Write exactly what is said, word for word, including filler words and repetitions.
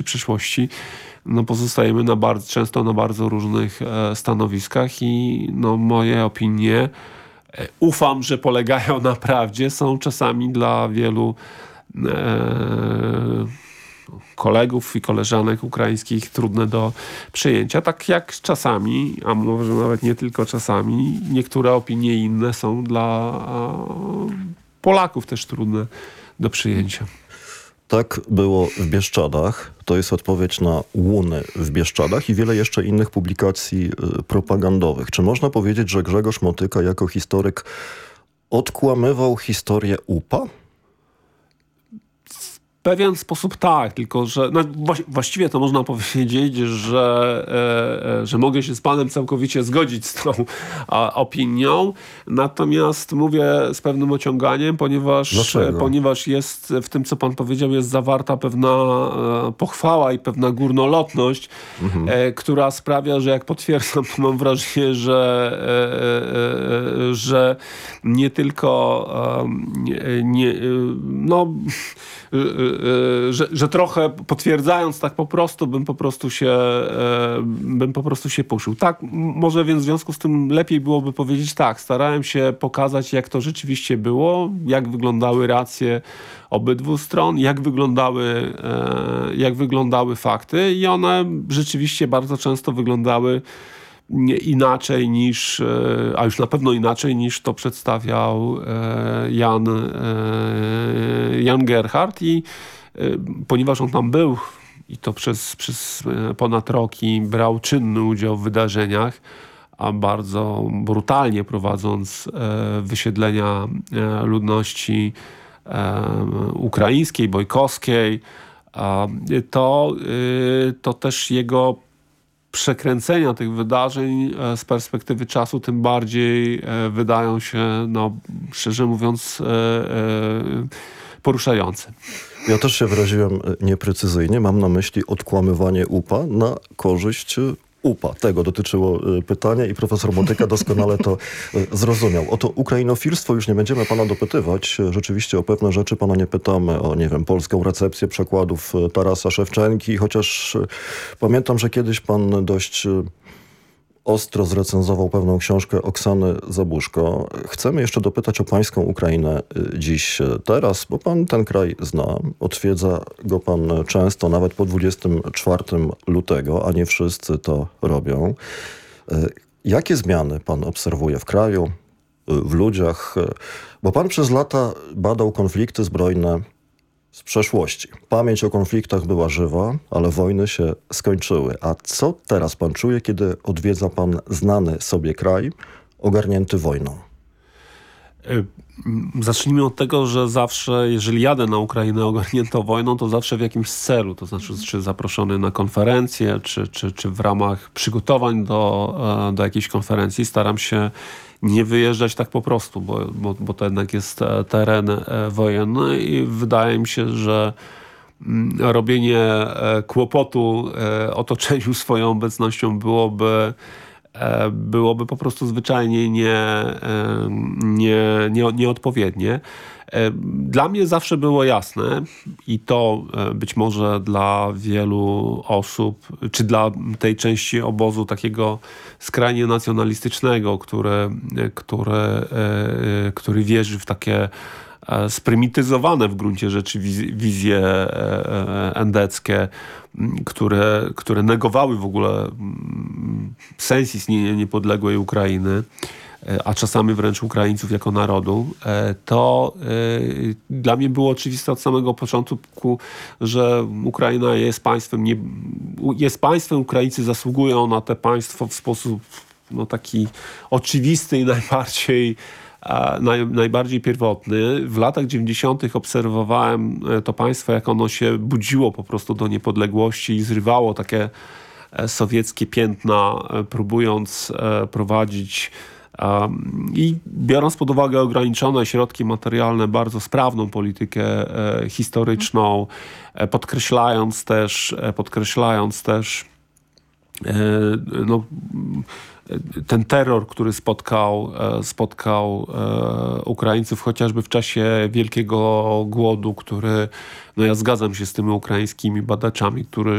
przyszłości, no pozostajemy na bardzo, często na bardzo różnych e, stanowiskach i no, moje opinie, e, ufam, że polegają na prawdzie, są czasami dla wielu e, kolegów i koleżanek ukraińskich trudne do przyjęcia. Tak jak czasami, a może nawet nie tylko czasami, niektóre opinie inne są dla Polaków też trudne do przyjęcia. Tak było w Bieszczadach. To jest odpowiedź na Łuny w Bieszczadach i wiele jeszcze innych publikacji propagandowych. Czy można powiedzieć, że Grzegorz Motyka jako historyk odkłamywał historię U P A? W pewien sposób tak, tylko że no, właściwie to można powiedzieć, że, e, że mogę się z panem całkowicie zgodzić z tą a, opinią, natomiast mówię z pewnym ociąganiem, ponieważ, ponieważ jest w tym, co pan powiedział, jest zawarta pewna e, pochwała i pewna górnolotność, mhm. e, która sprawia, że jak potwierdzam, to mam wrażenie, że, e, e, że nie tylko e, nie, no Że, że trochę potwierdzając tak po prostu, bym po prostu się bym po prostu się puszył. Tak, może więc w związku z tym lepiej byłoby powiedzieć tak, starałem się pokazać, jak to rzeczywiście było, jak wyglądały racje obydwu stron, jak wyglądały, jak wyglądały fakty i one rzeczywiście bardzo często wyglądały inaczej niż, a już na pewno inaczej niż to przedstawiał Jan, Jan Gerhard i ponieważ on tam był i to przez, przez ponad rok i brał czynny udział w wydarzeniach, a bardzo brutalnie prowadząc wysiedlenia ludności ukraińskiej, bojkowskiej, to, to też jego przekręcenia tych wydarzeń z perspektywy czasu tym bardziej wydają się, no, szczerze mówiąc, poruszające. Ja też się wyraziłem nieprecyzyjnie. Mam na myśli odkłamywanie U P A na korzyść U P A. Tego dotyczyło pytania i profesor Motyka doskonale to zrozumiał. O to ukrainofilstwo już nie będziemy pana dopytywać. Rzeczywiście o pewne rzeczy pana nie pytamy. O, nie wiem, polską recepcję przekładów Tarasa Szewczenki. Chociaż pamiętam, że kiedyś pan dość ostro zrecenzował pewną książkę Oksany Zabuszko. Chcemy jeszcze dopytać o pańską Ukrainę dziś, teraz, bo pan ten kraj zna. Odwiedza go pan często, nawet po dwudziestego czwartego lutego, a nie wszyscy to robią. Jakie zmiany pan obserwuje w kraju, w ludziach? Bo pan przez lata badał konflikty zbrojne z przeszłości. Pamięć o konfliktach była żywa, ale wojny się skończyły. A co teraz pan czuje, kiedy odwiedza pan znany sobie kraj ogarnięty wojną? Zacznijmy od tego, że zawsze, jeżeli jadę na Ukrainę ogarniętą wojną, to zawsze w jakimś celu. To znaczy, czy zaproszony na konferencję, czy, czy, czy w ramach przygotowań do, do jakiejś konferencji staram się nie wyjeżdżać tak po prostu, bo, bo, bo to jednak jest teren wojenny i wydaje mi się, że robienie kłopotu otoczeniu swoją obecnością byłoby byłoby po prostu zwyczajnie nie, nie, nie, nieodpowiednie. Dla mnie zawsze było jasne i to być może dla wielu osób, czy dla tej części obozu takiego skrajnie nacjonalistycznego, który, który, który wierzy w takie sprymityzowane w gruncie rzeczy wizje endeckie, które, które negowały w ogóle sens istnienia niepodległej Ukrainy, a czasami wręcz Ukraińców jako narodu, to dla mnie było oczywiste od samego początku, że Ukraina jest państwem, nie, jest państwem, Ukraińcy zasługują na to państwo w sposób no, taki oczywisty i najbardziej Naj, najbardziej pierwotny. W latach dziewięćdziesiątych obserwowałem to państwo, jak ono się budziło po prostu do niepodległości i zrywało takie sowieckie piętna, próbując prowadzić i biorąc pod uwagę ograniczone środki materialne, bardzo sprawną politykę historyczną, podkreślając też, podkreślając też no, ten terror, który spotkał, spotkał Ukraińców chociażby w czasie Wielkiego Głodu, który, no ja zgadzam się z tymi ukraińskimi badaczami, który